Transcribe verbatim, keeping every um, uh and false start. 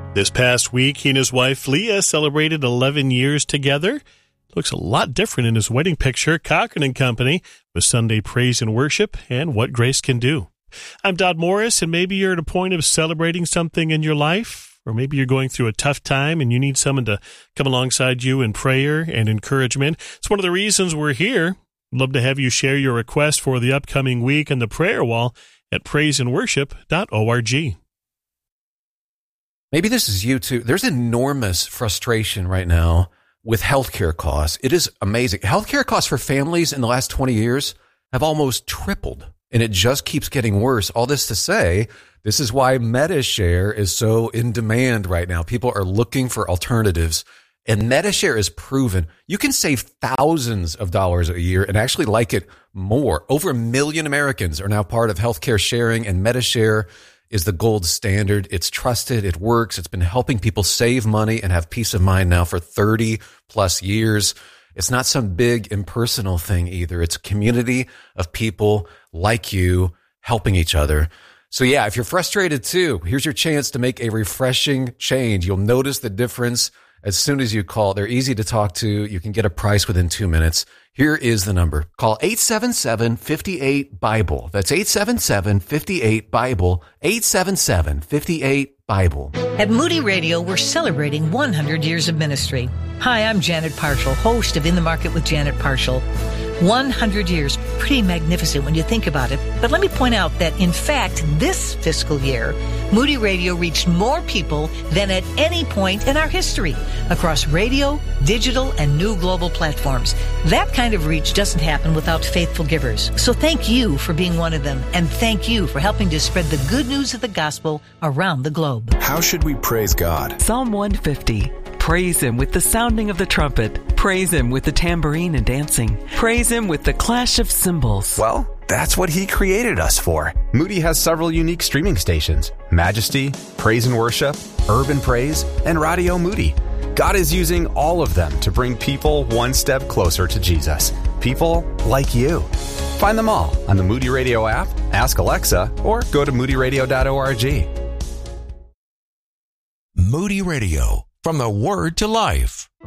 This past week, he and his wife, Leah, celebrated eleven years together. Looks a lot different in his wedding picture. Cochran and Company with Sunday Praise and Worship and What Grace Can Do. I'm Dodd Morris, and maybe you're at a point of celebrating something in your life, or maybe you're going through a tough time and you need someone to come alongside you in prayer and encouragement. It's one of the reasons we're here. Love to have you share your request for the upcoming week on the prayer wall at praise and worship dot org. Maybe this is you too. There's enormous frustration right now with healthcare costs. It is amazing. Healthcare costs for families in the last twenty years have almost tripled, and it just keeps getting worse. All this to say, this is why MediShare is so in demand right now. People are looking for alternatives, and MediShare is proven. You can save thousands of dollars a year and actually like it more. Over a million Americans are now part of healthcare sharing, and MediShare is the gold standard. It's trusted. It works. It's been helping people save money and have peace of mind now for thirty plus years. It's not some big impersonal thing either. It's a community of people like you helping each other. So yeah, if you're frustrated too, here's your chance to make a refreshing change. You'll notice the difference as soon as you call. They're easy to talk to. You can get a price within two minutes. Here is the number. Call eight seven seven, five eight, BIBLE. That's eight seven seven, five eight, BIBLE. eight seven seven, five eight, BIBLE. At Moody Radio, we're celebrating one hundred years of ministry. Hi, I'm Janet Parshall, host of In the Market with Janet Parshall. one hundred years, pretty magnificent when you think about it. But let me point out that, in fact, this fiscal year, Moody Radio reached more people than at any point in our history across radio, digital, and new global platforms. That kind of reach doesn't happen without faithful givers. So thank you for being one of them, and thank you for helping to spread the good news of the gospel around the globe. How should we praise God? Psalm one fifty. Praise Him with the sounding of the trumpet. Praise Him with the tambourine and dancing. Praise Him with the clash of cymbals. Well, that's what He created us for. Moody has several unique streaming stations: Majesty, Praise and Worship, Urban Praise, and Radio Moody. God is using all of them to bring people one step closer to Jesus. People like you. Find them all on the Moody Radio app, ask Alexa, or go to moody radio dot org. Moody Radio, from the Word to Life.